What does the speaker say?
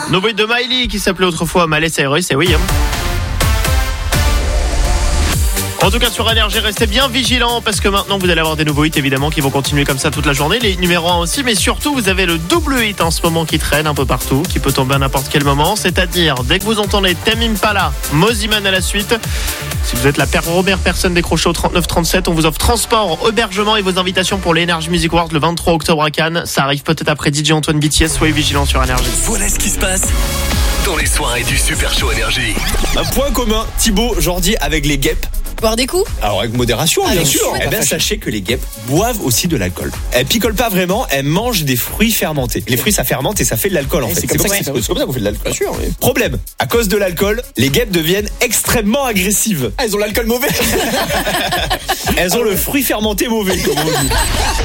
Nouveau hit de Miley qui s'appelait autrefois Miley Cyrus, et oui. En tout cas sur Énergie, restez bien vigilants parce que maintenant vous allez avoir des nouveaux hits évidemment qui vont continuer comme ça toute la journée, les numéros 1 aussi, mais surtout vous avez le double hit en ce moment qui traîne un peu partout, qui peut tomber à n'importe quel moment, c'est-à-dire dès que vous entendez Tame Impala, Mosiman à la suite. Si vous êtes la première personne décrochée au 3937, on vous offre transport, hébergement et vos invitations pour l'Energy Music Awards le 23 octobre à Cannes. Ça arrive peut-être après DJ Antoine BTS, soyez vigilants sur Énergie. Voilà ce qui se passe dans les soirées du Super Show Énergie. Un point commun, Thibaut, Jordi avec les guêpes. Boire des coups. Alors avec modération, bien sûr. Eh bien, sachez que les guêpes boivent aussi de l'alcool. Elles picolent pas vraiment, elles mangent des fruits fermentés. Les fruits, ça fermente et ça fait de l'alcool en fait. C'est comme ça qu'on fait de l'alcool. Bien sûr. Oui. Problème, à cause de l'alcool, les guêpes deviennent extrêmement agressives. Elles ont l'alcool mauvais. Elles ont le fruit fermenté mauvais, comme on dit.